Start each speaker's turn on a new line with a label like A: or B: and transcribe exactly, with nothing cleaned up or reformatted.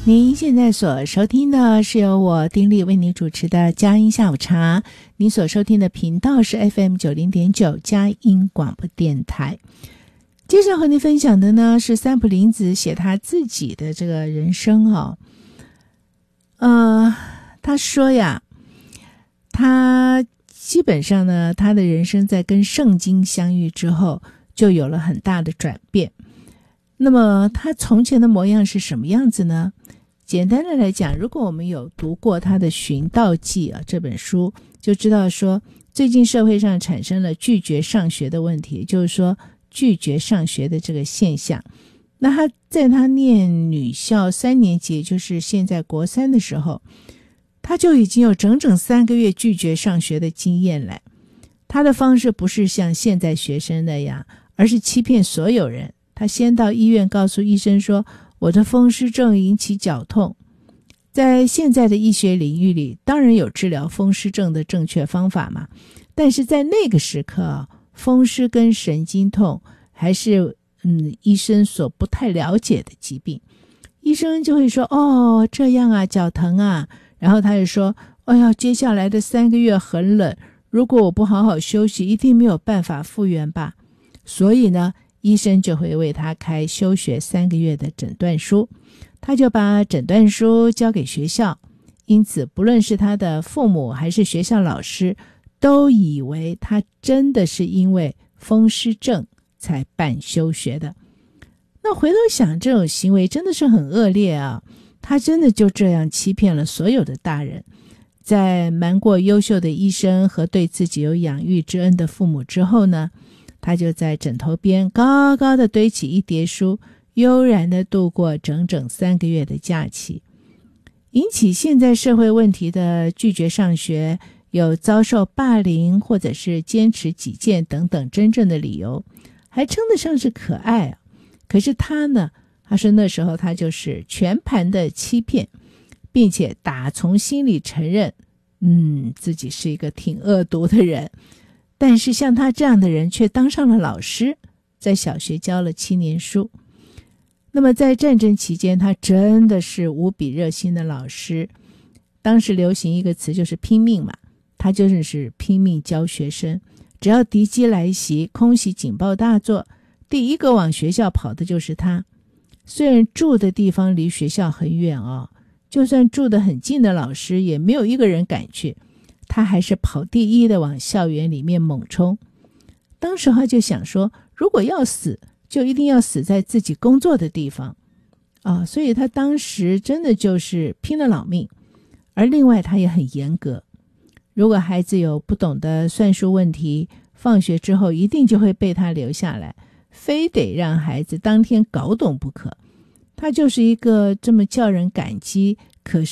A: 您现在所收听的是由我丁力为您主持的佳音下午茶，您所收听的频道是 F M 九十点九 佳音广播电台。接着和您分享的呢是三浦林子写他自己的这个人生啊、哦，呃，他说呀，他基本上呢，他的人生在跟圣经相遇之后，就有了很大的转变。那么他从前的模样是什么样子呢？简单的来讲，如果我们有读过他的《寻道记》啊这本书，就知道说最近社会上产生了拒绝上学的问题，就是说拒绝上学的这个现象。那他在他念女校三年级，就是现在国三的时候，他就已经有整整三个月拒绝上学的经验了。他的方式不是像现在学生那样，而是欺骗所有人。他先到医院告诉医生说，我的风湿症引起绞痛。在现在的医学领域里，当然有治疗风湿症的正确方法嘛，但是在那个时刻，风湿跟神经痛还是嗯医生所不太了解的疾病。医生就会说，哦，这样啊，脚疼啊，然后他就说，哎呀，接下来的三个月很冷，如果我不好好休息，一定没有办法复原吧。所以呢，医生就会为他开休学三个月的诊断书，他就把诊断书交给学校，因此不论是他的父母还是学校老师，都以为他真的是因为风湿症才办休学的。那回头想，这种行为真的是很恶劣啊！他真的就这样欺骗了所有的大人，在瞒过优秀的医生和对自己有养育之恩的父母之后呢，他就在枕头边高高的堆起一叠书，悠然的度过整整三个月的假期。引起现在社会问题的拒绝上学，有遭受霸凌或者是坚持己见等等真正的理由，还称得上是可爱啊。可是他呢，他说那时候他就是全盘的欺骗，并且打从心里承认嗯，自己是一个挺恶毒的人。但是像他这样的人却当上了老师，在小学教了七年书。那么在战争期间，他真的是无比热心的老师。当时流行一个词就是拼命嘛，他就是拼命教学生。只要敌机来袭，空袭警报大作，第一个往学校跑的就是他。虽然住的地方离学校很远哦，就算住得很近的老师也没有一个人敢去，他还是跑第一的往校园里面猛冲。当时他就想说，如果要死，就一定要死在自己工作的地方啊！所以他当时真的就是拼了老命。而另外他也很严格，如果孩子有不懂的算术问题，放学之后一定就会被他留下来，非得让孩子当天搞懂不可。他就是一个这么叫人感激，可